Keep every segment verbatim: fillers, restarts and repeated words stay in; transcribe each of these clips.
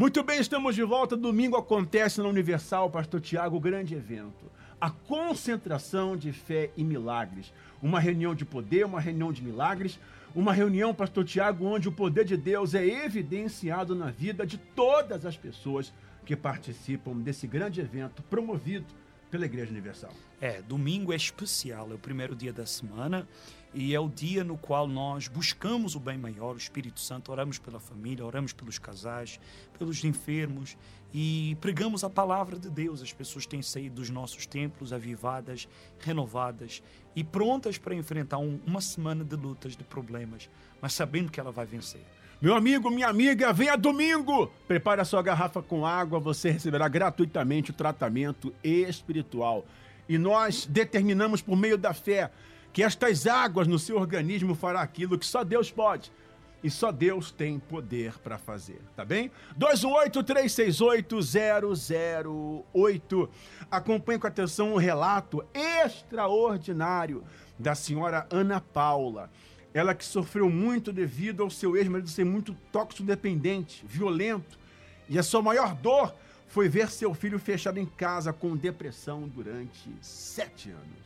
Muito bem, estamos de volta. Domingo acontece na Universal, Pastor Tiago, o grande evento. A concentração de fé e milagres. Uma reunião de poder, uma reunião de milagres. Uma reunião, Pastor Tiago, onde o poder de Deus é evidenciado na vida de todas as pessoas que participam desse grande evento promovido pela Igreja Universal. É, domingo é especial, é o primeiro dia da semana e é o dia no qual nós buscamos o bem maior, o Espírito Santo, oramos pela família, oramos pelos casais, pelos enfermos e pregamos a palavra de Deus. As pessoas têm saído dos nossos templos avivadas, renovadas e prontas para enfrentar um, uma semana de lutas, de problemas, mas sabendo que ela vai vencer. Meu amigo, minha amiga, venha domingo! Prepare a sua garrafa com água, você receberá gratuitamente o tratamento espiritual. E nós determinamos por meio da fé que estas águas no seu organismo fará aquilo que só Deus pode. E só Deus tem poder para fazer, tá bem? dois um oito, três seis oito, zero zero oito. Acompanhe com atenção um relato extraordinário da senhora Ana Paula. Ela que sofreu muito devido ao seu ex-marido ser muito toxicodependente, violento. E a sua maior dor foi ver seu filho fechado em casa com depressão durante sete anos.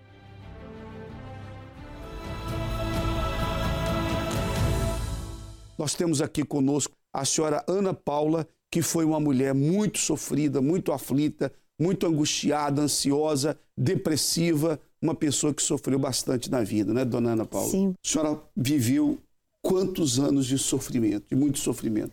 Nós temos aqui conosco a senhora Ana Paula, que foi uma mulher muito sofrida, muito aflita, muito angustiada, ansiosa, depressiva, uma pessoa que sofreu bastante na vida, né, dona Ana Paula? Sim. A senhora viveu quantos anos de sofrimento, de muito sofrimento?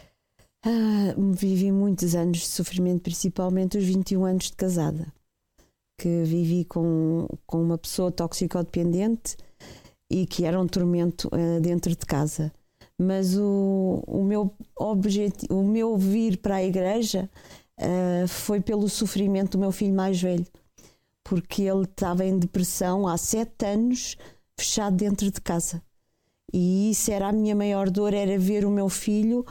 Ah, vivi muitos anos de sofrimento, principalmente os vinte e um anos de casada, que vivi com, com uma pessoa toxicodependente e que era um tormento uh, dentro de casa. Mas o, o, meu objetivo, o meu vir para a igreja uh, foi pelo sofrimento do meu filho mais velho, porque ele estava em depressão há sete anos, fechado dentro de casa. E isso era a minha maior dor, era ver o meu filho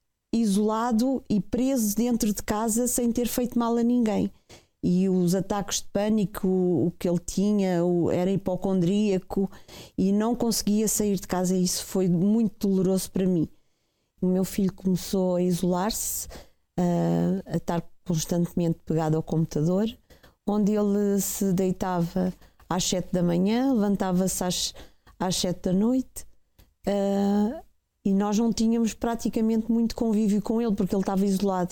isolado e preso dentro de casa sem ter feito mal a ninguém. E os ataques de pânico, o que ele tinha, era hipocondríaco e não conseguia sair de casa. Isso foi muito doloroso para mim. O meu filho começou a isolar-se, a, a estar constantemente pegado ao computador, onde ele se deitava às sete da manhã, levantava-se às, às sete da noite, uh, e nós não tínhamos praticamente muito convívio com ele, porque ele estava isolado.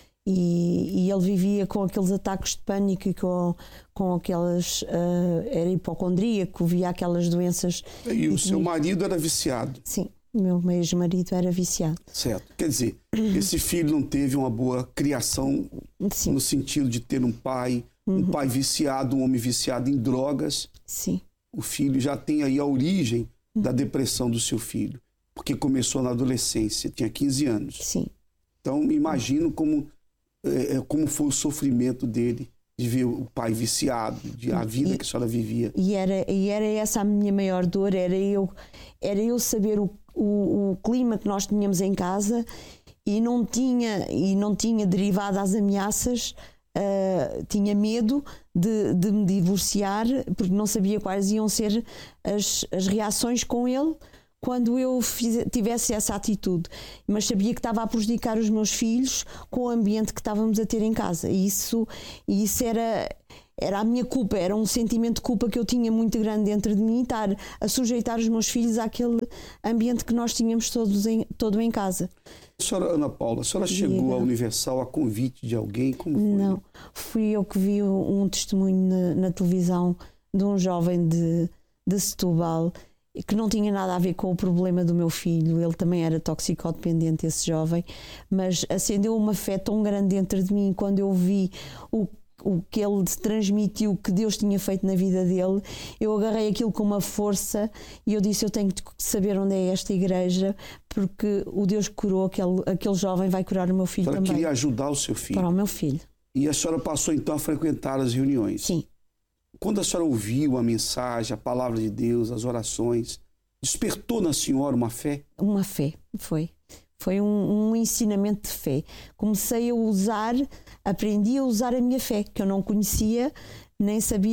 E, e ele vivia com aqueles ataques de pânico e com, com aquelas... Uh, era hipocondríaco, via aquelas doenças... E o seu marido era viciado? Sim, o meu ex-marido era viciado. Certo. Quer dizer, esse filho não teve uma boa criação, sim, no sentido de ter um pai, uhum, um pai viciado, um homem viciado em drogas. Sim. O filho já tem aí a origem, uhum, da depressão do seu filho, porque começou na adolescência, tinha quinze anos. Sim. Então, imagino como... É, como foi o sofrimento dele de ver o pai viciado, de a vida e, que a senhora vivia. E era, e era essa a minha maior dor, era eu, era eu saber o, o, o clima que nós tínhamos em casa e não tinha, e não tinha derivado às ameaças, uh, tinha medo de, de me divorciar, porque não sabia quais iam ser as, as reações com ele quando eu fiz, tivesse essa atitude, mas sabia que estava a prejudicar os meus filhos com o ambiente que estávamos a ter em casa, e isso, isso era, era a minha culpa, era um sentimento de culpa que eu tinha muito grande dentro de mim, estar a sujeitar os meus filhos àquele ambiente que nós tínhamos todos em, todo em casa. A senhora Ana Paula, a senhora chegou à Universal a convite de alguém? Como foi? Não, fui eu que vi um testemunho na, na televisão de um jovem de, de Setúbal, que não tinha nada a ver com o problema do meu filho. Ele também era toxicodependente, esse jovem, mas acendeu uma fé tão grande dentro de mim quando eu vi o, o que ele transmitiu, o que Deus tinha feito na vida dele. Eu agarrei aquilo com uma força e eu disse, eu tenho que saber onde é esta igreja, porque o Deus que curou aquele, aquele jovem vai curar o meu filho também. Ela queria ajudar o seu filho. Para o meu filho. E a senhora passou então a frequentar as reuniões? Sim. Quando a senhora ouviu a mensagem, a palavra de Deus, as orações, despertou na senhora uma fé? Uma fé, foi. Foi um, um ensinamento de fé. Comecei a usar, aprendi a usar a minha fé, que eu não conhecia, nem sabia que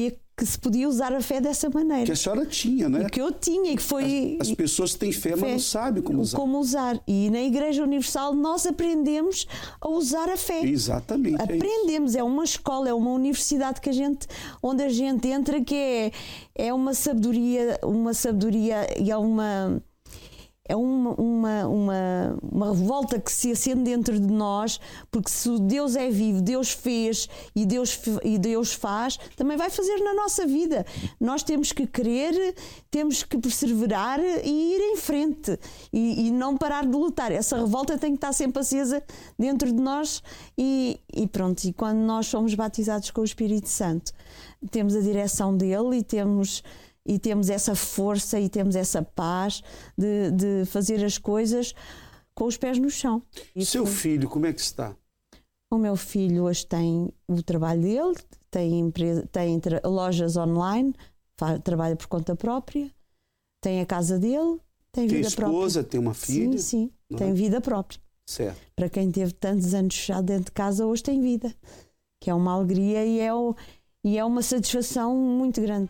que se podia usar a fé dessa maneira. Que a senhora tinha, né? Que eu tinha e que foi... As, as pessoas têm fé, fé, mas não sabem como usar. Como usar. E na Igreja Universal nós aprendemos a usar a fé. Exatamente. Aprendemos, é, é uma escola, é uma universidade que a gente, onde a gente entra, que é, é uma sabedoria, uma sabedoria e é uma... É uma, uma, uma, uma revolta que se acende dentro de nós, porque se Deus é vivo, Deus fez e Deus, e Deus faz, também vai fazer na nossa vida. Nós temos que querer, temos que perseverar e ir em frente e, e não parar de lutar. Essa revolta tem que estar sempre acesa dentro de nós e, e pronto. E quando nós somos batizados com o Espírito Santo, temos a direção dele e temos... E temos essa força e temos essa paz de, de fazer as coisas com os pés no chão. Seu filho, como é que está? O meu filho hoje tem o trabalho dele, tem, empresa, tem lojas online, faz, trabalha por conta própria, tem a casa dele, tem, tem vida esposa, própria. Tem esposa, tem uma filha? Sim, sim, tem é? vida própria. Certo. Para quem teve tantos anos fechado dentro de casa, hoje tem vida. Que é uma alegria e é, o, e é uma satisfação muito grande.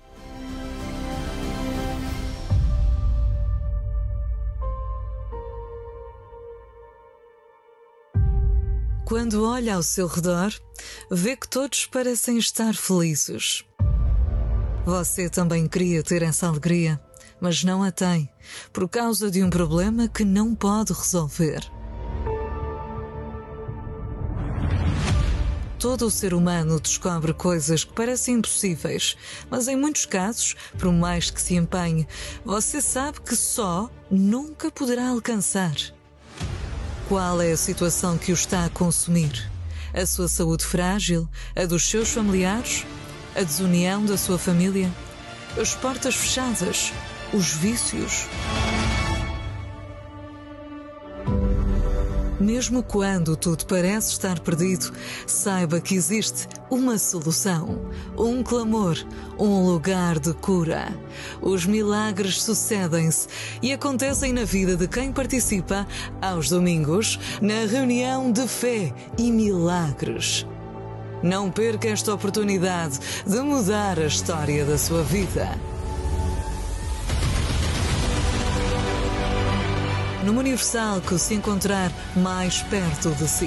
Quando olha ao seu redor, vê que todos parecem estar felizes. Você também queria ter essa alegria, mas não a tem, por causa de um problema que não pode resolver. Todo o ser humano descobre coisas que parecem impossíveis, mas em muitos casos, por mais que se empenhe, você sabe que só nunca poderá alcançar. Qual é a situação que o está a consumir? A sua saúde frágil? A dos seus familiares? A desunião da sua família? As portas fechadas? Os vícios? Mesmo quando tudo parece estar perdido, saiba que existe uma solução, um clamor, um lugar de cura. Os milagres sucedem-se e acontecem na vida de quem participa aos domingos na reunião de fé e milagres. Não perca esta oportunidade de mudar a história da sua vida. Numa Universal que se encontrar mais perto de si.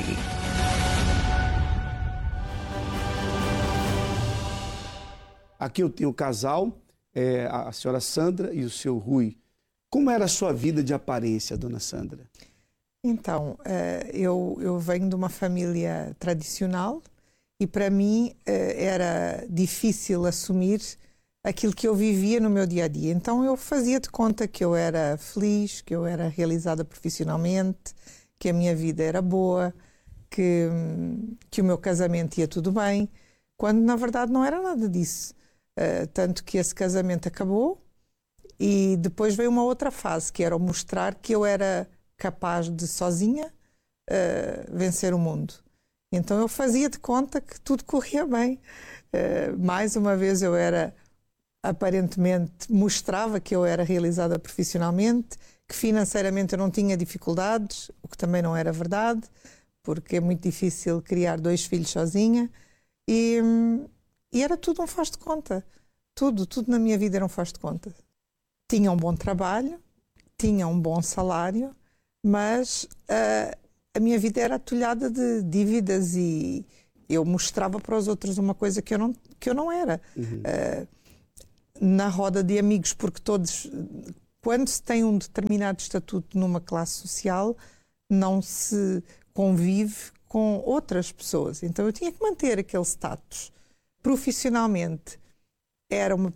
Aqui eu tenho o casal, é, a senhora Sandra e o seu Rui. Como era a sua vida de aparência, dona Sandra? Então, eu, eu venho de uma família tradicional e para mim era difícil assumir aquilo que eu vivia no meu dia a dia. Então eu fazia de conta que eu era feliz, que eu era realizada profissionalmente, que a minha vida era boa, que, que o meu casamento ia tudo bem, quando na verdade não era nada disso. Uh, tanto que esse casamento acabou e depois veio uma outra fase, que era mostrar que eu era capaz de sozinha uh, vencer o mundo. Então eu fazia de conta que tudo corria bem. Uh, mais uma vez eu era... aparentemente mostrava que eu era realizada profissionalmente, que financeiramente eu não tinha dificuldades, o que também não era verdade, porque é muito difícil criar dois filhos sozinha. E, e era tudo um faz de conta. Tudo, tudo na minha vida era um faz de conta. Tinha um bom trabalho, tinha um bom salário, mas uh, a minha vida era atulhada de dívidas e eu mostrava para os outros uma coisa que eu não, que eu não era. Uhum. Uh, na roda de amigos, porque todos, quando se tem um determinado estatuto numa classe social, não se convive com outras pessoas. Então eu tinha que manter aquele status. Profissionalmente, era uma,